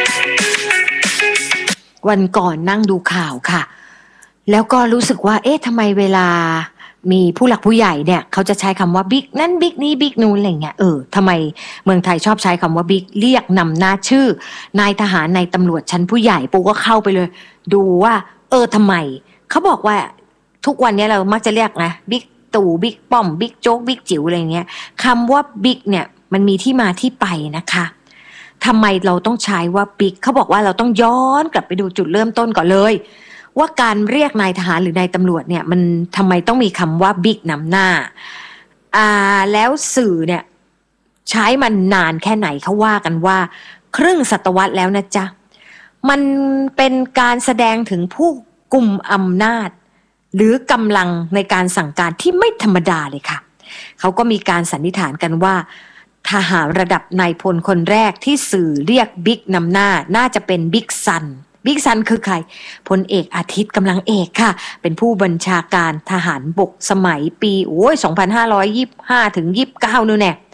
วันก่อนนั่งดูข่าวค่ะแล้วก็รู้สึกว่าเอ๊ะทำไมเวลามีผู้หลักผู้ใหญ่เนี่ยเขาจะใช้คำว่าบิ๊กนั่นบิ๊กนี้บิ๊กนู้นอะไรเงี้ยทำไมเมืองไทยชอบใช้คำว่าบิ๊กเรียกนำหน้าชื่อนายทหารนายตำรวจชั้นผู้ใหญ่ปูก็เข้าไปเลยดูว่าทำไมเขาบอกว่าทุกวันนี้เรามักจะเรียกนะบิ๊กตู่บิ๊กป้อมบิ๊กโจ๊กบิ๊กจิ๋วอะไรเงี้ยคำว่าบิ๊กเนี่ยมันมีที่มาที่ไปนะคะทำไมเราต้องใช้ว่าบิ๊กเขาบอกว่าเราต้องย้อนกลับไปดูจุดเริ่มต้นก่อนเลยว่าการเรียกนายทหารหรือนายตำรวจเนี่ยมันทำไมต้องมีคำว่าบิ๊กนำหน้าแล้วสื่อเนี่ยใช้มันนานแค่ไหนเขาว่ากันว่าครึ่งศตวรรษแล้วนะจ๊ะมันเป็นการแสดงถึงผู้กุมอำนาจหรือกำลังในการสั่งการที่ไม่ธรรมดาเลยค่ะเขาก็มีการสันนิษฐานกันว่าทหารระดับนายพลคนแรกที่สื่อเรียกบิ๊กนำหน้าน่าจะเป็นบิ๊กซันบิ๊กซันคือใครพลเอกอาทิตย์กำลังเอกค่ะเป็นผู้บัญชาการทหารบกสมัยปี2525ถึง29นู่นแน่